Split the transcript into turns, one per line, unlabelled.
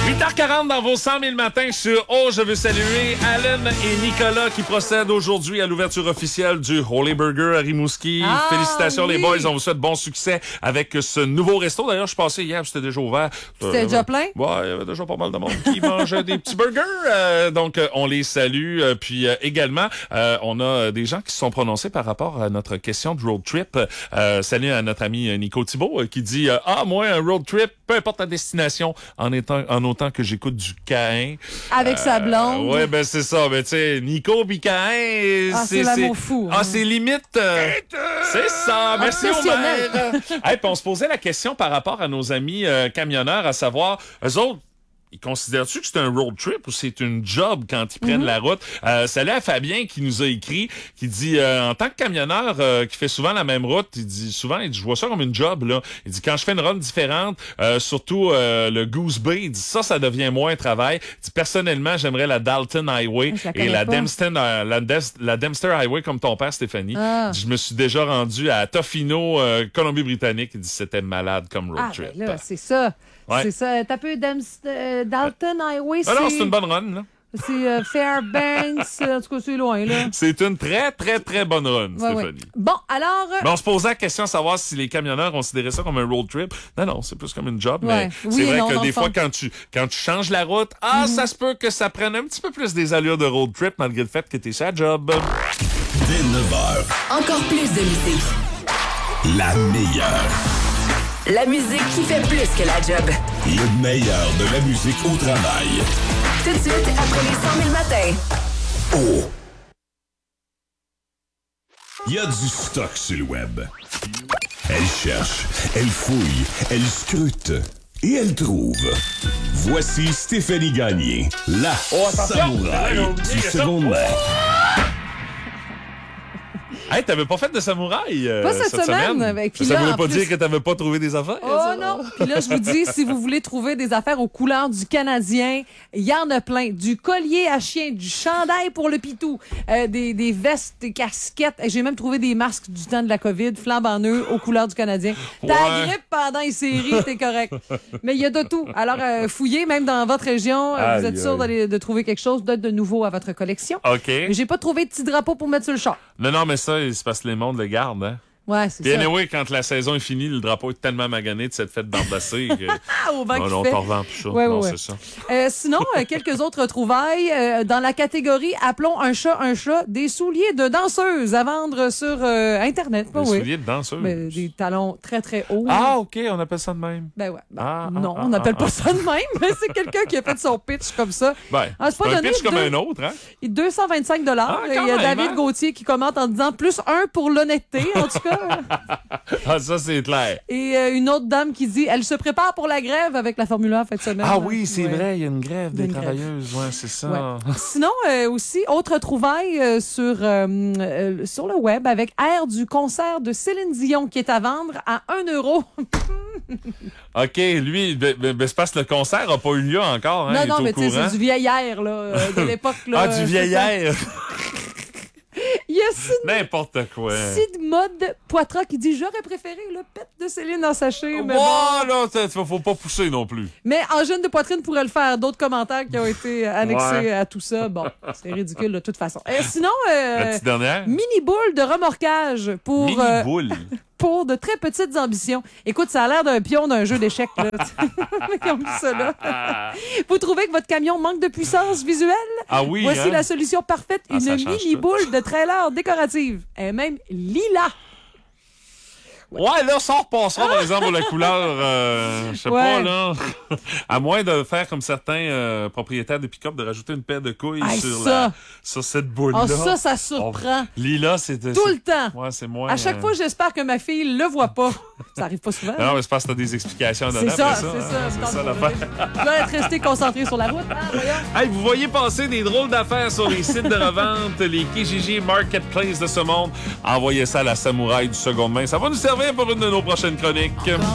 8h40 dans vos 100 000 matins sur Oh, je veux saluer Alan et Nicolas qui procèdent aujourd'hui à l'ouverture officielle du Holy Burger à Rimouski. Félicitations les boys, on vous souhaite bon succès avec ce nouveau resto. D'ailleurs, je suis passé hier, c'était déjà ouvert.
C'était déjà plein?
Ouais, il y avait déjà pas mal de monde qui mangeait des petits burgers. Donc, on les salue. Puis également, on a des gens qui se sont prononcés par rapport à notre question de road trip. Salut à notre ami Nico Thibault qui dit moi, un road trip, peu importe la destination, en autant que j'écoute du Caïn.
Avec sa blonde.
Ouais, ben c'est ça. Ben tu sais, Nico pis Caïn,
c'est l'amour fou.
C'est limite. C'est ça. Merci Omer. Puis on se posait la question par rapport à nos amis camionneurs, à savoir, eux autres, ils considèrent-tu que c'est un road trip ou c'est une job quand ils prennent la route? Salut à Fabien qui nous a écrit, qui dit, en tant que camionneur qui fait souvent la même route, il dit souvent, je vois ça comme une job, là. Il dit, quand je fais une run différente, surtout le Goose Bay, il dit, ça devient moins un travail. Il dit, personnellement, j'aimerais la Dalton Highway et la Dempster Highway comme ton père, Stéphanie. Il dit, je me suis déjà rendu à Tofino, Colombie-Britannique. Il dit, c'était malade comme road trip.
Ben là, c'est ça.
Ouais.
C'est ça. T'as peu Dalton Highway,
c'est... non, c'est une bonne run, là.
C'est Fairbanks, en tout cas, c'est loin, là.
C'est une très, très, très bonne run, Stéphanie. Ouais.
Bon, alors...
Mais on se posait la question de savoir si les camionneurs considéraient ça comme un road trip. Non, c'est plus comme une job, mais c'est vrai que des fois, quand tu changes la route, ça se peut que ça prenne un petit peu plus des allures de road trip, malgré le fait que t'es sur la job.
Dès 9h.
Encore plus de musique.
La meilleure.
La musique qui fait plus que la job.
Le meilleur de la musique au travail.
Tout de suite, après les 100 000 matins.
Oh! Il y a du stock sur le web. Elle cherche, elle fouille, elle scrute et elle trouve. Voici Stéphanie Gagné, la samouraï du secondaire.
Hey, t'avais pas fait de samouraï
pas cette semaine.
Ça voulait pas dire que t'avais pas trouvé des affaires?
Oh non! Puis là, je vous dis, si vous voulez trouver des affaires aux couleurs du Canadien, il y en a plein. Du collier à chien, du chandail pour le pitou, des vestes, des casquettes. J'ai même trouvé des masques du temps de la COVID, flambant en aux couleurs du Canadien. T'as grippe pendant les séries, t'es correct. Mais il y a de tout. Alors, fouillez, même dans votre région, vous êtes sûr de trouver quelque chose de nouveau à votre collection.
OK.
Mais j'ai pas trouvé de petit drapeau pour mettre sur le char.
Non, mais ça, c'est parce que les mondes le gardent, hein?
Ouais, c'est ça.
Bien anyway, quand la saison est finie, le drapeau est tellement magané de cette fête d'embasser que...
Au vent
on t'en revend plus ça. Non, c'est ça.
Sinon, quelques autres trouvailles. Dans la catégorie « Appelons un chat, des souliers de danseuse à vendre sur Internet.
Des souliers de danseuse?
Des talons très, très hauts.
Ah, OK, on appelle ça de même.
Ben ouais. On n'appelle pas ça de même, mais c'est quelqu'un qui a fait son pitch comme ça.
C'est pas un pitch comme un autre, hein?
225 $. Il y a David Gauthier qui commente en disant « Plus un pour l'honnêteté », en tout cas.
Ça, c'est clair.
Et une autre dame qui dit, elle se prépare pour la grève avec la Formule 1 en fin de semaine.
Ah oui, c'est vrai, il y a une grève des travailleuses. Ouais, c'est ça.
Ouais. Sinon, aussi, autre trouvaille sur le web avec air du concert de Céline Dion qui est à vendre à 1 €.
OK, lui, c'est parce que le concert n'a pas eu lieu encore. Hein,
non, mais tu sais, c'est du vieil air là, de l'époque. Là,
du vieil air.
Il y a
n'importe quoi.
Sid Mode Poitras qui dit « J'aurais préféré le pet de Céline en sachet. » Mais
là, faut pas pousser non plus.
Mais Angèle de Poitrine pourrait le faire. D'autres commentaires qui ont été annexés à tout ça. Bon, c'est ridicule de toute façon. Sinon,
la petite dernière.
Mini-boule de remorquage pour...
Mini-boule.
Pour de très petites ambitions. Écoute, ça a l'air d'un pion d'un jeu d'échecs, là. Comme ça, là. Vous trouvez que votre camion manque de puissance visuelle?
Ah oui,
voici la solution parfaite. Une mini-boule de trailer décorative. Elle est même lilas.
Ouais, là, ça repassera, par exemple, pour la couleur, je sais pas, là. À moins de faire comme certains propriétaires de pick-up, de rajouter une paire de couilles sur cette boule-là.
Ça surprend.
Lila, c'était...
Tout le temps.
Ouais, c'est moins...
À chaque fois, j'espère que ma fille le voit pas. Ça arrive pas souvent.
Non, mais c'est parce que t'as des explications à donner
c'est ça
l'affaire.
Tu dois être resté concentré sur la route.
Hey, vous voyez passer des drôles d'affaires sur les sites de revente, les Kijiji Marketplace de ce monde. Envoyez ça à la samouraï du seconde main. Ça va nous servir pour une de nos prochaines chroniques.